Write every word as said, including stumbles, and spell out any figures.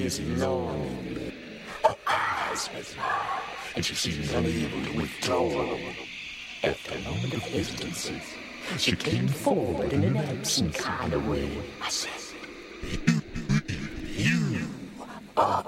is long. Her eyes met mine, and she seemed unable to withdraw. After a moment of hesitancy, she came forward in an absent kind of way. I said, "You are